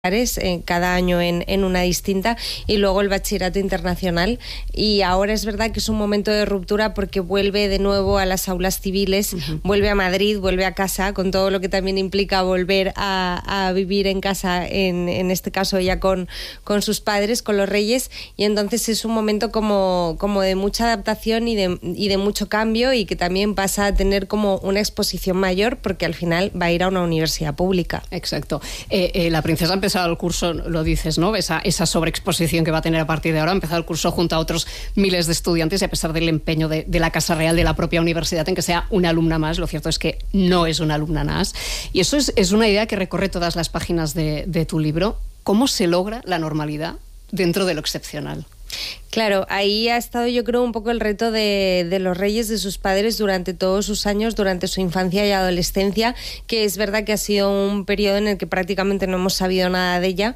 cada año en una distinta, y luego el bachillerato internacional. Y ahora es verdad que es un momento de ruptura porque vuelve de nuevo a las aulas civiles, vuelve a Madrid, vuelve a casa, con todo lo que también implica volver a vivir en casa, en este caso ella con sus padres, con los Reyes, y entonces es un momento como de mucha adaptación y de mucho cambio, y que también pasa a tener como una exposición mayor porque al final va a ir a una universidad pública. Exacto. La princesa ha empezado el curso, lo dices, ¿no? Esa sobreexposición que va a tener a partir de ahora. Ha empezado el curso junto a otros miles de estudiantes, y a pesar del empeño de la Casa Real, de la propia universidad, en que sea una alumna más, lo cierto es que no es una alumna más. Y eso es una idea que recorre todas las páginas de tu libro. ¿Cómo se logra la normalidad dentro de lo excepcional? Claro, ahí ha estado, yo creo, un poco el reto de los Reyes, de sus padres, durante todos sus años, durante su infancia y adolescencia, que es verdad que ha sido un periodo en el que prácticamente no hemos sabido nada de ella,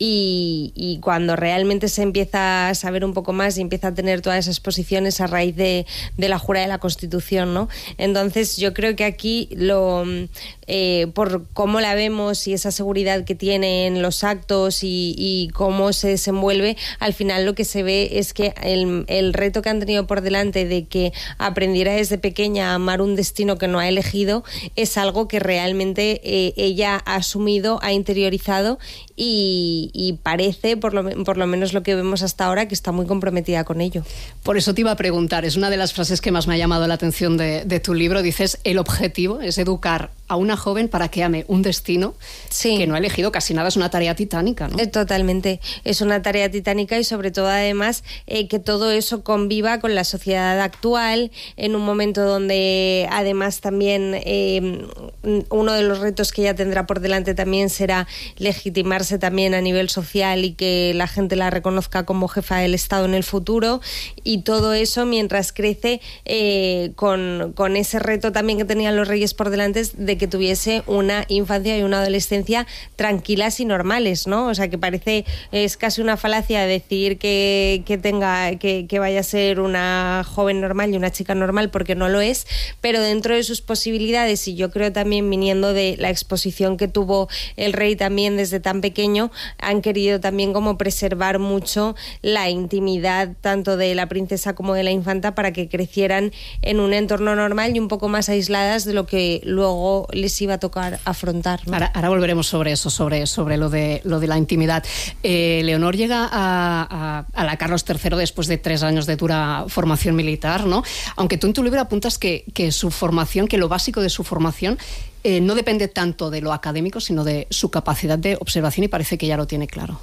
y cuando realmente se empieza a saber un poco más y empieza a tener todas esas posiciones a raíz de la jura de la Constitución, ¿no? Entonces yo creo que aquí por cómo la vemos y esa seguridad que tiene en los actos y cómo se desenvuelve, al final lo que se ve es que el reto que han tenido por delante de que aprendiera desde pequeña a amar un destino que no ha elegido es algo que realmente ella ha asumido, ha interiorizado, y parece, por lo menos lo que vemos hasta ahora, que está muy comprometida con ello. Por eso te iba a preguntar, es una de las frases que más me ha llamado la atención de tu libro. Dices, el objetivo es educar a una joven para que ame un destino que no ha elegido casi nada. Es una tarea titánica, ¿no? Totalmente, es una tarea titánica, y sobre todo además que todo eso conviva con la sociedad actual, en un momento donde además también uno de los retos que ella tendrá por delante también será legitimarse también a nivel social y que la gente la reconozca como jefa del Estado en el futuro, y todo eso mientras crece con ese reto también que tenían los Reyes por delante, de que tuviese una infancia y una adolescencia tranquilas y normales, ¿no? O sea, que es casi una falacia decir que vaya a ser una joven normal y una chica normal, porque no lo es, pero dentro de sus posibilidades, y yo creo también viniendo de la exposición que tuvo el rey también desde tan pequeño, han querido también como preservar mucho la intimidad tanto de la princesa como de la infanta, para que crecieran en un entorno normal y un poco más aisladas de lo que luego les iba a tocar afrontar, ¿no? Ahora volveremos sobre eso, sobre lo de la intimidad. Leonor llega a la Carlos III después de 3 años de dura formación militar, ¿no? Aunque tú en tu libro apuntas que su formación, que lo básico de su formación no depende tanto de lo académico, sino de su capacidad de observación, y parece que ya lo tiene claro.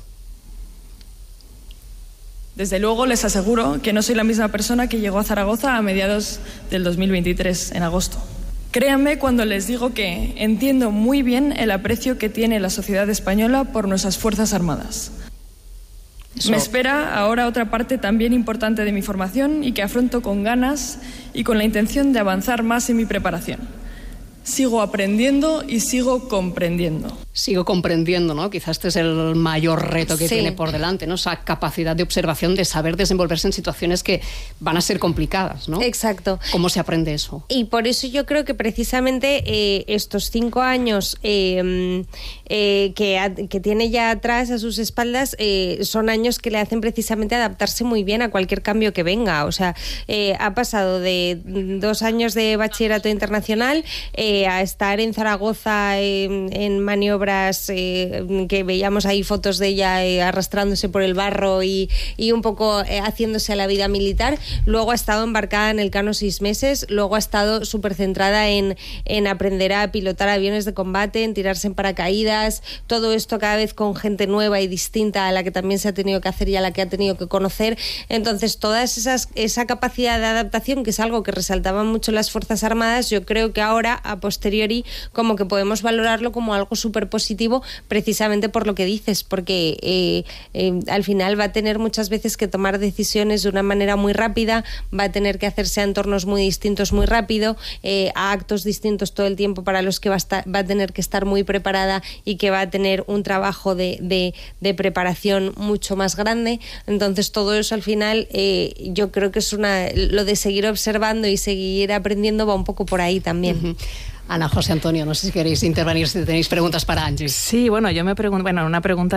Desde luego les aseguro que no soy la misma persona que llegó a Zaragoza a mediados del 2023, en agosto. Créanme cuando les digo que entiendo muy bien el aprecio que tiene la sociedad española por nuestras Fuerzas Armadas. Me espera ahora otra parte también importante de mi formación, y que afronto con ganas y con la intención de avanzar más en mi preparación. Sigo aprendiendo y sigo comprendiendo. Sigo comprendiendo, ¿no? Quizás este es el mayor reto que tiene por delante, ¿no? Esa capacidad de observación, de saber desenvolverse en situaciones que van a ser complicadas, ¿no? Exacto. ¿Cómo se aprende eso? Y por eso yo creo que precisamente estos 5 años que tiene ya atrás a sus espaldas son años que le hacen precisamente adaptarse muy bien a cualquier cambio que venga. O sea, ha pasado de 2 años de bachillerato internacional a estar en Zaragoza en maniobras que veíamos ahí fotos de ella arrastrándose por el barro y un poco haciéndose a la vida militar. Luego ha estado embarcada en Elcano 6 meses, luego ha estado súper centrada en aprender a pilotar aviones de combate, en tirarse en paracaídas, todo esto cada vez con gente nueva y distinta a la que también se ha tenido que hacer y a la que ha tenido que conocer. Entonces esa capacidad de adaptación, que es algo que resaltaban mucho las Fuerzas Armadas, yo creo que ahora a posteriori como que podemos valorarlo como algo súper positivo, precisamente por lo que dices, porque al final va a tener muchas veces que tomar decisiones de una manera muy rápida, va a tener que hacerse a entornos muy distintos muy rápido, a actos distintos todo el tiempo para los que va a tener que estar muy preparada y que va a tener un trabajo de preparación mucho más grande. Entonces todo eso al final yo creo que es lo de seguir observando y seguir aprendiendo va un poco por ahí también. Ana, José Antonio, no sé si queréis intervenir, si tenéis preguntas para Angie. Sí, bueno, yo me pregunto, una pregunta